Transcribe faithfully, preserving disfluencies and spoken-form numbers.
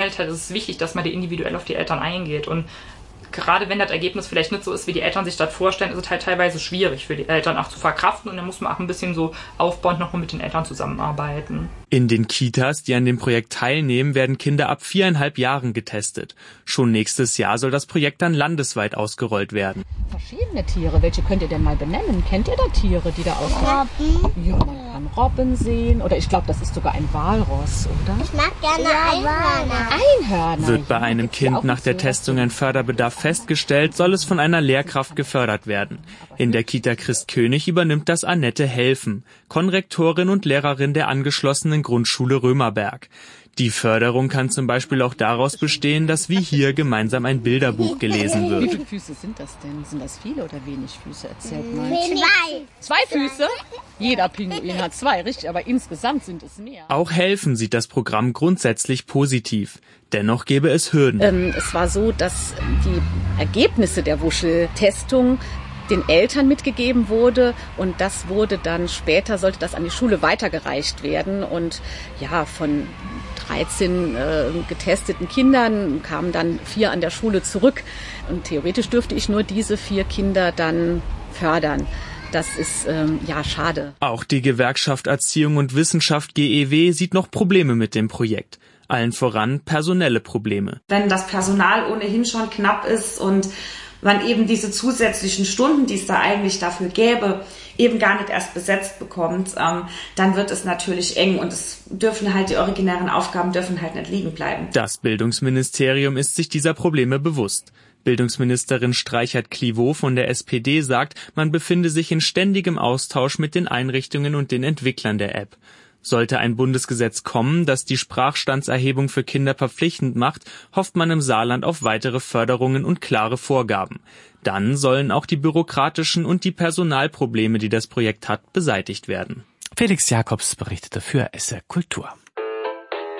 halt, halt, es ist wichtig, dass man die individuell auf die Eltern eingeht. Und gerade wenn das Ergebnis vielleicht nicht so ist, wie die Eltern sich das vorstellen, ist es halt teilweise schwierig für die Eltern auch zu verkraften. Und dann muss man auch ein bisschen so aufbauend noch mal mit den Eltern zusammenarbeiten. In den Kitas, die an dem Projekt teilnehmen, werden Kinder ab viereinhalb Jahren getestet. Schon nächstes Jahr soll das Projekt dann landesweit ausgerollt werden. Verschiedene Tiere. Welche könnt ihr denn mal benennen? Kennt ihr da Tiere, die da ausgerollt werden? Robben. Ja, man kann Robben sehen. Oder ich glaube, das ist sogar ein Walross, oder? Ich mag gerne ja, Einhörner. Einhörner. Wird bei einem Kind nach der Testung ein Förderbedarf festgestellt, soll es von einer Lehrkraft gefördert werden. In der Kita Christkönig übernimmt das Annette Helfen, Konrektorin und Lehrerin der angeschlossenen Grundschule Römerberg. Die Förderung kann zum Beispiel auch daraus bestehen, dass wie hier gemeinsam ein Bilderbuch gelesen wird. Wie viele Füße sind das denn? Sind das viele oder wenig Füße? Erzählt mal. Zwei. Zwei Füße? Jeder Pinguin hat zwei, richtig, aber insgesamt sind es mehr. Auch Helfen sieht das Programm grundsätzlich positiv. Dennoch gäbe es Hürden. Ähm, es war so, dass die Ergebnisse der Wuscheltestung den Eltern mitgegeben wurde und das wurde dann später, sollte das an die Schule weitergereicht werden und ja, von dreizehn äh, getesteten Kindern kamen dann vier an der Schule zurück und theoretisch dürfte ich nur diese vier Kinder dann fördern. Das ist ähm, ja schade. Auch die Gewerkschaft Erziehung und Wissenschaft G E W sieht noch Probleme mit dem Projekt. Allen voran personelle Probleme. Wenn das Personal ohnehin schon knapp ist und man eben diese zusätzlichen Stunden, die es da eigentlich dafür gäbe, eben gar nicht erst besetzt bekommt, ähm, dann wird es natürlich eng und es dürfen halt die originären Aufgaben dürfen halt nicht liegen bleiben. Das Bildungsministerium ist sich dieser Probleme bewusst. Bildungsministerin Streichert-Clivaux von der S P D sagt, man befinde sich in ständigem Austausch mit den Einrichtungen und den Entwicklern der App. Sollte ein Bundesgesetz kommen, das die Sprachstandserhebung für Kinder verpflichtend macht, hofft man im Saarland auf weitere Förderungen und klare Vorgaben. Dann sollen auch die bürokratischen und die Personalprobleme, die das Projekt hat, beseitigt werden. Felix Jakobs berichtete für S R Kultur.